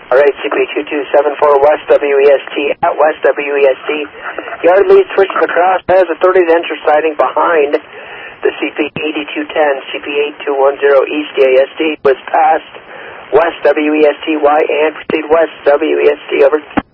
All right, CP2274 West WEST at West WEST. Yard lead switches across as authority to enter siding behind the CP8210, CP8210 East ASD was past West WESTY and proceed West WEST over.